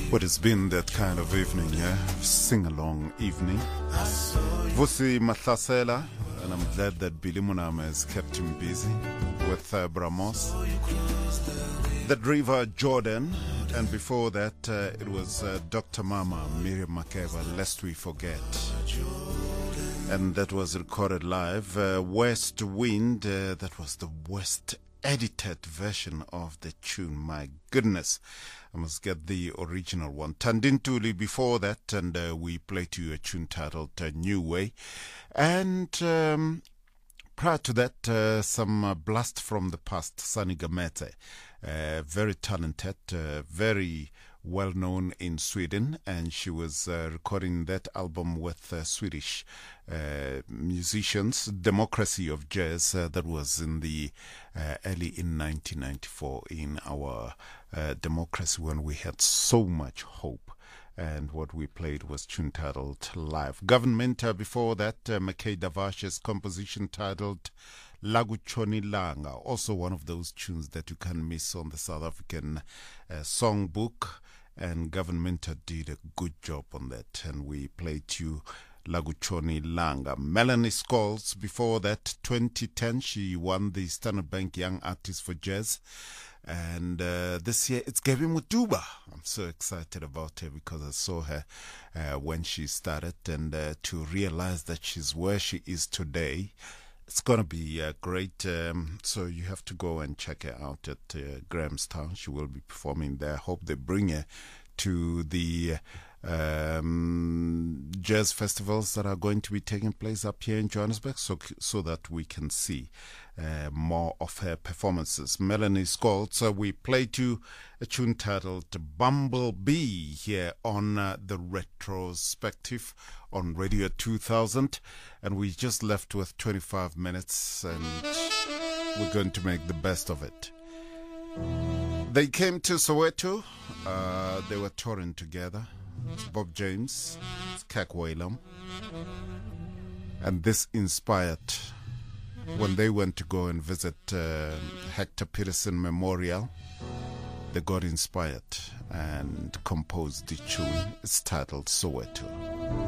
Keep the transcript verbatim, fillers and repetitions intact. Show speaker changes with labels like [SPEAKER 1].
[SPEAKER 1] But it's been that kind of evening, yeah? Sing-along evening. Vusi Mahlasela, and I'm glad that Billy Munama has kept him busy with uh, Bramos. That River Jordan, and before that uh, it was uh, Doctor Mama, Miriam Makeba, Lest We Forget. And that was recorded live. Uh, West Wind, uh, that was the West edited version of the tune. My goodness, I must get the original one. Tandintuli before that, and uh, we played to you a tune titled uh, New Way. And um, prior to that, uh, some uh, blast from the past, Sunny Gamete. Uh, very talented, uh, very well known in Sweden, and she was uh, recording that album with uh, Swedish uh, musicians, Democracy of Jazz, uh, that was in the uh, early in nineteen ninety-four in our uh, democracy when we had so much hope. And what we played was tune titled Live. Government, uh, before that, uh, McKay Davash's composition titled Laguchoni Langa, also one of those tunes that you can miss on the South African uh, songbook. And Government did a good job on that. And we played you Laguchoni Langa. Melanie Scholes, before that, twenty ten, she won the Standard Bank Young Artist for Jazz. And uh, this year it's Gabi Mutuba. I'm so excited about her because I saw her uh, when she started. And uh, to realize that she's where she is today, it's going to be uh, great. Um, so you have to go and check her out at uh, Grahamstown. She will be performing there. I hope they bring her to the um, jazz festivals that are going to be taking place up here in Johannesburg, so so that we can see uh, more of her performances. Melanie Scholes, uh, we played you a tune titled Bumblebee here on uh, the Retrospective on Radio two thousand, and we just left with twenty-five minutes, and we're going to make the best of it. They came to Soweto. Uh, they were touring together. It's Bob James, it's Kak Whalum, and this inspired when they went to go and visit uh, Hector Peterson Memorial. They got inspired and composed the tune. It's titled Soweto.